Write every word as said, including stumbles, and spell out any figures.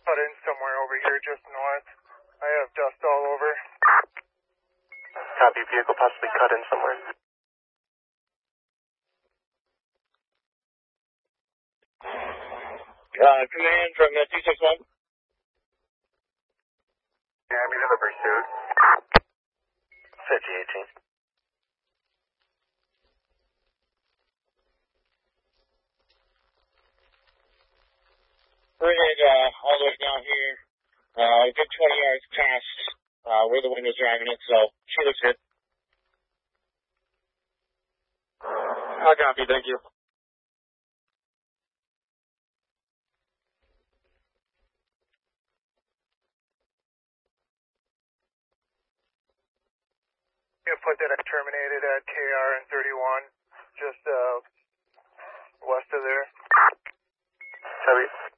cut in somewhere over here just north. I have dust all over. Copy, vehicle possibly cut in somewhere. Uh, command from uh, two six one. Yeah, we have a pursuit. fifty eighteen. We're headed uh, all the way down here, uh, a good twenty yards past uh, where the wind was driving it, so she looks good. I copy, thank you. I'm going to put that I terminated at K R and thirty-one, just uh, west of there. Copy.